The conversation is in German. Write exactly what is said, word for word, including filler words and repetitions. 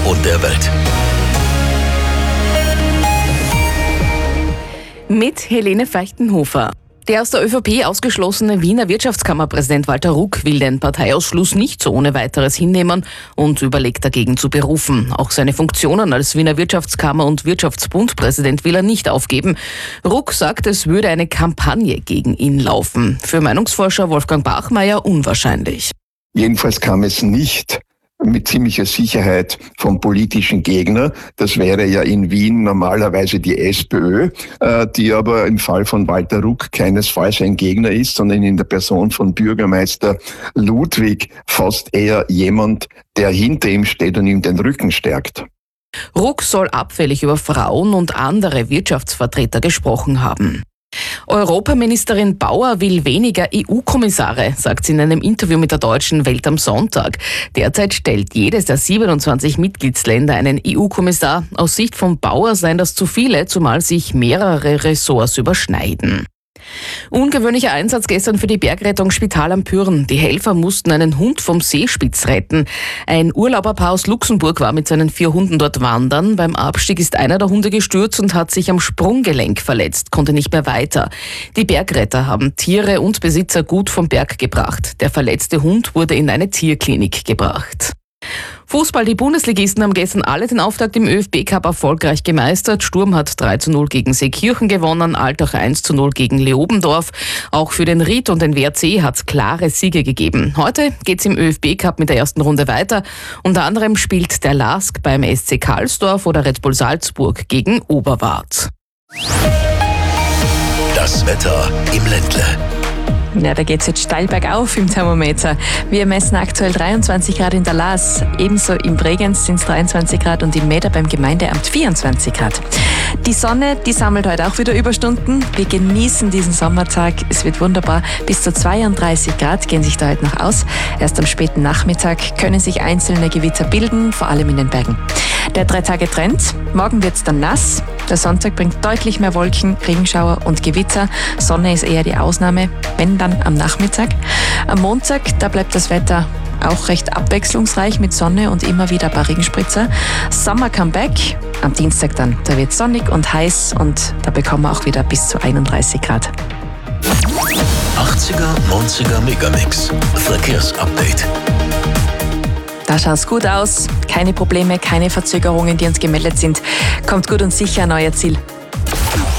und der Welt. Mit Helene Feichtenhofer. Der aus der ÖVP ausgeschlossene Wiener Wirtschaftskammerpräsident Walter Ruck will den Parteiausschluss nicht so ohne weiteres hinnehmen und überlegt dagegen zu berufen. Auch seine Funktionen als Wiener Wirtschaftskammer- und Wirtschaftsbundpräsident will er nicht aufgeben. Ruck sagt, es würde eine Kampagne gegen ihn laufen. Für Meinungsforscher Wolfgang Bachmeier unwahrscheinlich. Jedenfalls kam es nicht mit ziemlicher Sicherheit vom politischen Gegner. Das wäre ja in Wien normalerweise die SPÖ, äh, die aber im Fall von Walter Ruck keinesfalls ein Gegner ist, sondern in der Person von Bürgermeister Ludwig fast eher jemand, der hinter ihm steht und ihm den Rücken stärkt. Ruck soll abfällig über Frauen und andere Wirtschaftsvertreter gesprochen haben. Europaministerin Bauer will weniger E U-Kommissare, sagt sie in einem Interview mit der Deutschen Welt am Sonntag. Derzeit stellt jedes der siebenundzwanzig Mitgliedsländer einen E U-Kommissar. Aus Sicht von Bauer seien das zu viele, zumal sich mehrere Ressorts überschneiden. Ungewöhnlicher Einsatz gestern für die Bergrettung Spital am Pyhrn. Die Helfer mussten einen Hund vom Seespitz retten. Ein Urlauberpaar aus Luxemburg war mit seinen vier Hunden dort wandern. Beim Abstieg ist einer der Hunde gestürzt und hat sich am Sprunggelenk verletzt, konnte nicht mehr weiter. Die Bergretter haben Tiere und Besitzer gut vom Berg gebracht. Der verletzte Hund wurde in eine Tierklinik gebracht. Fußball, die Bundesligisten haben gestern alle den Auftakt im ÖFB-Cup erfolgreich gemeistert. Sturm hat drei zu null gegen Seekirchen gewonnen, Altach eins zu null gegen Leobendorf. Auch für den Ried und den W R C hat es klare Siege gegeben. Heute geht's im ÖFB-Cup mit der ersten Runde weiter. Unter anderem spielt der LASK beim S C Karlsdorf oder Red Bull Salzburg gegen Oberwart. Das Wetter im Ländle. Ja, da geht's jetzt steil bergauf im Thermometer. Wir messen aktuell dreiundzwanzig Grad in der Laas, ebenso im Bregenz sind es dreiundzwanzig Grad und im Meder beim Gemeindeamt vierundzwanzig Grad. Die Sonne, die sammelt heute auch wieder Überstunden. Wir genießen diesen Sommertag. Es wird wunderbar. Bis zu zweiunddreißig Grad gehen sich da heute noch aus. Erst am späten Nachmittag können sich einzelne Gewitter bilden, vor allem in den Bergen. Der Drei-Tage-Trend. Morgen wird's dann nass. Der Sonntag bringt deutlich mehr Wolken, Regenschauer und Gewitter. Sonne ist eher die Ausnahme, wenn dann am Nachmittag. Am Montag, da bleibt das Wetter auch recht abwechslungsreich mit Sonne und immer wieder ein paar Regenspritzer. Summer Comeback. Am Dienstag dann, da wird sonnig und heiß und da bekommen wir auch wieder bis zu einunddreißig Grad. achtziger, neunziger Megamix. Verkehrsupdate. Da schaut's gut aus. Keine Probleme, keine Verzögerungen, die uns gemeldet sind. Kommt gut und sicher an euer Ziel.